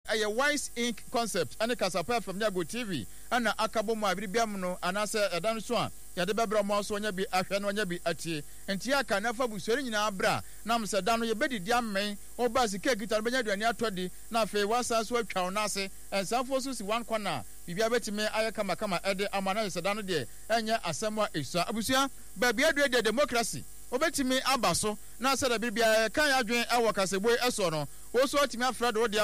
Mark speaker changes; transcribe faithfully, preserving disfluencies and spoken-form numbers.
Speaker 1: ɛyɛ Wise Inc concept ane Kasapa from Nyago T V ana akabo mu abiribiam no anase ɛdan so a yɛde bɛbrɛ mo so nya bi ahwɛ no nya bi atie enti aka na fa busori nyina abra na mse dan no yɛbɛdidi amen oba sika gita no bɛnya aduane atɔdi na afei wasa so atwa wo nase ensanfo so si one corner bibia betime ayɛ kama kama ɛde amana yɛ dan no de ɛnyɛ asɛm a esua abusua baabi adu de democracy obetimi aba so na sɛ da bibia kan adwen ɛwɔ kasebo ɛso no wo so atimi afra de